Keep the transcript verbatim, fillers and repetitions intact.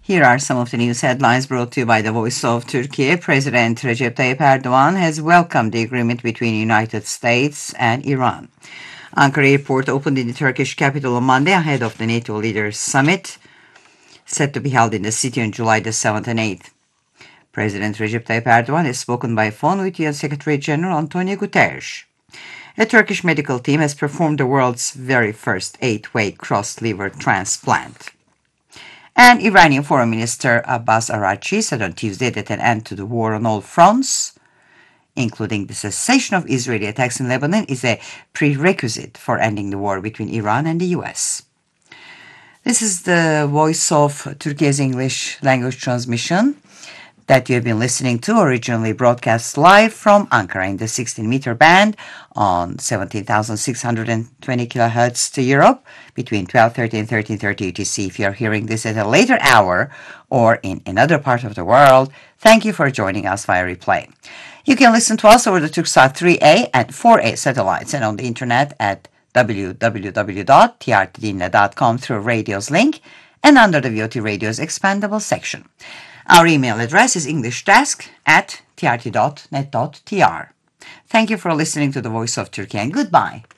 Here are some of the news headlines brought to you by the Voice of Turkey. President Recep Tayyip Erdogan has welcomed the agreement between the United States and Iran. Ankara Airport opened in the Turkish capital on Monday ahead of the NATO Leaders Summit, set to be held in the city on July the seventh and eighth. President Recep Tayyip Erdogan has spoken by phone with U N Secretary General Antonio Guterres. A Turkish medical team has performed the world's very first eight-way cross-liver transplant. And Iranian Foreign Minister Abbas Araghchi said on Tuesday that an end to the war on all fronts, including the cessation of Israeli attacks in Lebanon, is a prerequisite for ending the war between Iran and the U S. This is the Voice of Turkey's English language transmission that you have been listening to, originally broadcast live from Ankara in the sixteen meter band on seventeen thousand six hundred twenty kilohertz to Europe between twelve thirty and thirteen thirty U T C. If you're hearing this at a later hour or in another part of the world, thank you for joining us via replay. You can listen to us over the Turksat three A and four A satellites and on the internet at w w w dot t r t dinle dot com through radio's link and under the V O T Radio's expandable section. Our email address is englishdesk at t r t dot net dot t r. Thank you for listening to the Voice of Turkey and goodbye.